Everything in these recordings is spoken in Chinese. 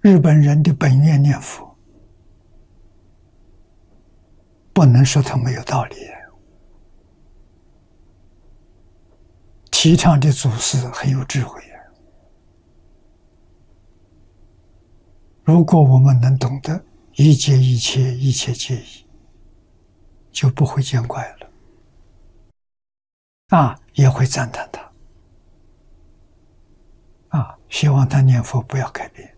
日本人的本愿念佛，不能说他没有道理。提倡的祖师很有智慧。如果我们能懂得一切一切，一切皆一，就不会见怪了。也会赞叹他。希望他念佛不要改变。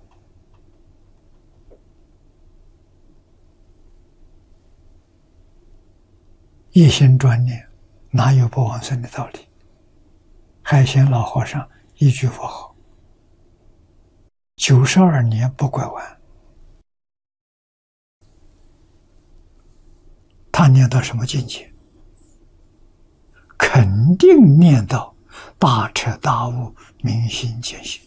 一心专念，哪有不往生的道理？海鲜老和尚一句佛号，92年不拐弯。他念到什么境界？肯定念到大彻大悟，明心见性。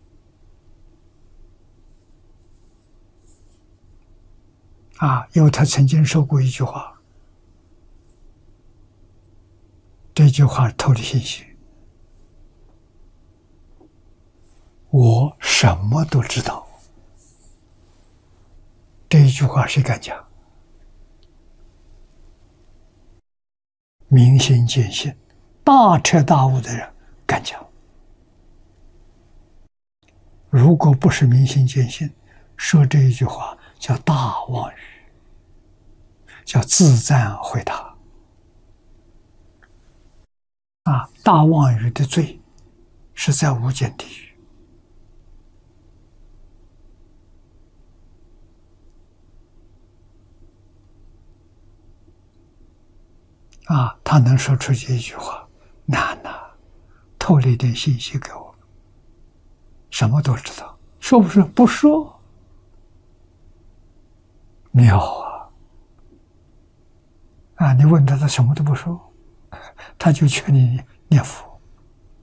因为他曾经说过一句话，这句话透了信息：我什么都知道。这一句话谁敢讲？明心见性、大彻大悟的人敢讲。如果不是明心见性，说这一句话叫大妄语，叫自赞毁他。大妄语的罪是在无间地狱。他能说出这一句话，难呐！透了一点信息给我们，什么都知道，说不说？不说，妙啊！你问他，他什么都不说，他就劝你念佛。